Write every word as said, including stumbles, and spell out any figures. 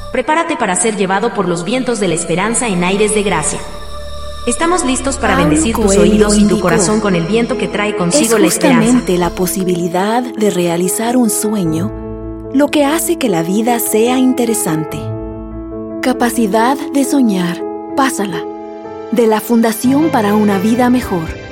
Prepárate para ser llevado por los vientos de la esperanza en aires de gracia. Estamos listos para Paulo bendecir tus Coelho oídos y tu indicó, corazón con el viento que trae consigo es la esperanza. justamente la posibilidad de realizar un sueño lo que hace que la vida sea interesante. Capacidad de soñar, pásala. De la Fundación para una Vida Mejor.